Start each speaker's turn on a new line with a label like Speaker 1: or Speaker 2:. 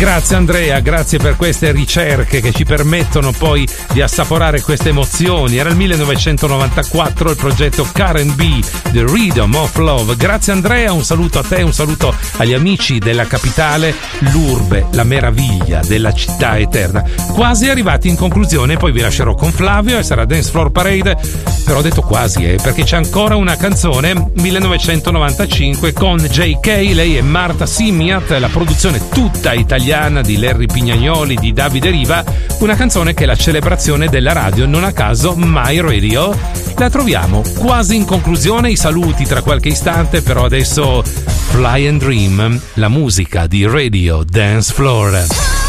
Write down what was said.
Speaker 1: Grazie Andrea, grazie per queste ricerche che ci permettono poi di assaporare queste emozioni. Era il 1994 il progetto Karen B, The Rhythm of Love. Grazie Andrea, un saluto a te, un saluto agli amici della capitale, l'urbe, la meraviglia della città eterna. Quasi arrivati in conclusione, poi vi lascerò con Flavio e sarà Dance Floor Parade, però ho detto quasi, perché c'è ancora una canzone, 1995 con JK, lei è Marta Simiat, la produzione tutta italiana di Larry Pignagnoli, di Davide Riva, una canzone che è la celebrazione della radio, non a caso My Radio. La troviamo quasi in conclusione, i saluti tra qualche istante, però adesso Fly and Dream, la musica di Radio Dance Floor.